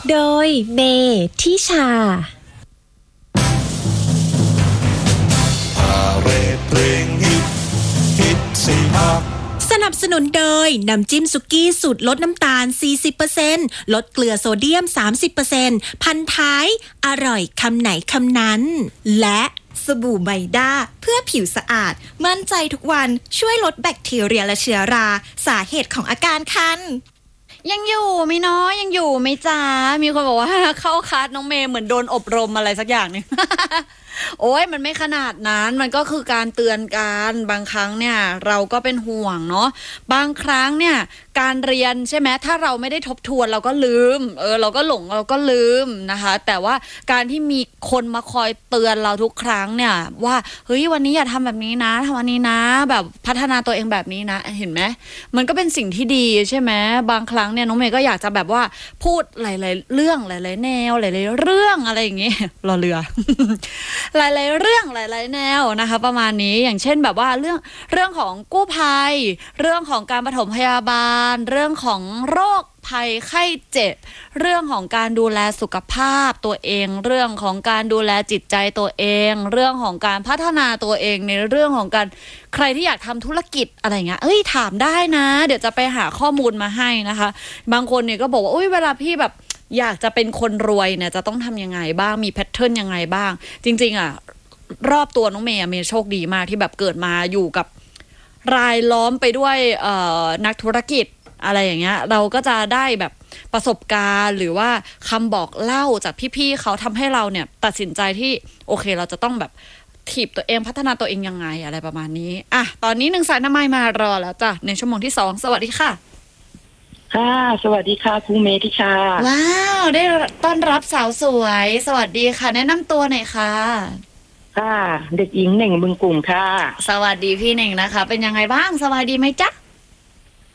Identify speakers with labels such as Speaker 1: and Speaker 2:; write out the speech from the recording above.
Speaker 1: โดยเมทิชาสนับสนุนโดยน้ำจิ้มสุกี้สูตรลดน้ำตาล 40% ลดเกลือโซเดียม 30% พันท้ายอร่อยคำไหนคำนั้นและสบู่ไบด้าเพื่อผิวสะอาดมั่นใจทุกวันช่วยลดแบคทีเรียและเชื้อราสาเหตุของอาการคัน
Speaker 2: ยังอยู่ไหมเนาะยังอยู่ไหมจ๊ะมีคนบอกว่าเข้าคลาสน้องเมย์เหมือนโดนอบรมอะไรสักอย่างนึง โอ้ยมันไม่ขนาดนั้นมันก็คือการเตือนกันบางครั้งเนี่ยเราก็เป็นห่วงเนาะบางครั้งเนี่ยการเรียนใช่ไหมถ้าเราไม่ได้ทบทวนเราก็ลืมเราก็หลงเราก็ลืมนะคะแต่ว่าการที่มีคนมาคอยเตือนเราทุกครั้งเนี่ยว่าเฮ้ยวันนี้อย่าทำแบบนี้นะทำวันนี้นะแบบพัฒนาตัวเองแบบนี้นะเห็นไหมมันก็เป็นสิ่งที่ดีใช่ไหมบางครั้งเนี่ยน้องเมย์ก็อยากจะแบบว่าพูดหลายๆเรื่องหลายๆแนวหลายๆเรื่องอะไรอย่างเงี้ยรอเรือ หลายๆเรื่องหลายๆแนวนะคะประมาณนี้อย่างเช่นแบบว่าเรื่องของกู้ภัยเรื่องของการปฐมพยาบาลเรื่องของโรคภัยไข้เจ็บเรื่องของการดูแลสุขภาพตัวเองเรื่องของการดูแลจิตใจตัวเองเรื่องของการพัฒนาตัวเองในเรื่องของการใครที่อยากทำธุรกิจอะไรเงี้ยถามได้นะเดี๋ยวจะไปหาข้อมูลมาให้นะคะบางคนเนี่ยก็บอกว่าเวลาพี่แบบอยากจะเป็นคนรวยเนี่ยจะต้องทำยังไงบ้างมีแพทเทิร์นยังไงบ้างจริงๆรอบตัวน้องเมย์โชคดีมากที่แบบเกิดมาอยู่กับรายล้อมไปด้วยนักธุรกิจอะไรอย่างเงี้ยเราก็จะได้แบบประสบการณ์หรือว่าคำบอกเล่าจากพี่ๆเขาทำให้เราเนี่ยตัดสินใจที่โอเคเราจะต้องแบบถีบตัวเองพัฒนาตัวเองยังไงอะไรประมาณนี้ตอนนี้1 สายน้ำไม้มารอแล้วจ้ะในชั่วโมงที่2สวัสดีค่ะ
Speaker 3: ค่ะสวัสดีค่ะครูเมธิชา
Speaker 2: ว้าวได้ต้อนรับสาวสวยสวัสดีค่ะแนะนำตัวหน่อยค่ะ
Speaker 3: ค่ะเด็กหญิงเน่งบึงกลุ่มค่ะ
Speaker 2: สวัสดีพี่เน่งนะคะเป็นยังไงบ้างสบายดีไหมจ๊ะ